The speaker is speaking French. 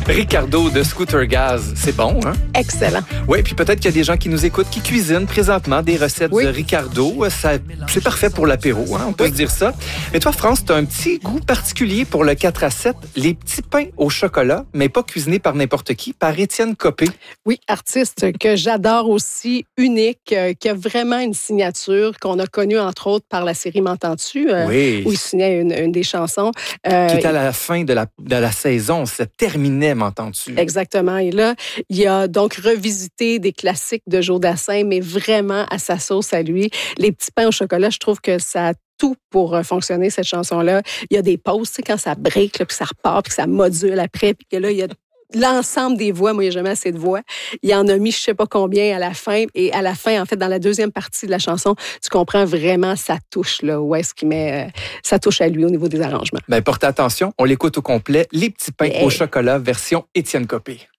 Ricardo de Scooter Gaz, c'est bon, hein? Excellent. Oui, puis peut-être qu'il y a des gens qui nous écoutent qui cuisinent présentement des recettes de Ricardo. C'est parfait pour l'apéro, hein? On peut se dire ça. Et toi, France, tu as un petit goût particulier pour le 4 à 7, les petits pains au chocolat, mais pas cuisinés par n'importe qui, par Étienne Copé. Oui, artiste que j'adore aussi, unique, qui a vraiment une signature qu'on a connue, entre autres, par la série M'entends-tu, où il signait une des chansons. Qui était à la fin de la saison, ça terminait, M'entends-tu? Exactement. Et là, il a donc revisité des classiques de Joe Dassin, mais vraiment à sa sauce à lui. Les petits pains au chocolat, je trouve que ça a tout pour fonctionner, cette chanson-là. Il y a des pauses, tu sais, quand ça break, là, puis ça repart, puis ça module après, puis que là, il y a l'ensemble des voix. Moi, il n'y a jamais assez de voix. Il en a mis je ne sais pas combien à la fin. Et à la fin, en fait, dans la deuxième partie de la chanson, tu comprends vraiment sa touche, là, où est-ce qu'il met sa touche à lui au niveau des arrangements. Bien, portez attention, on l'écoute au complet. Les petits pains au chocolat, version Étienne Copé.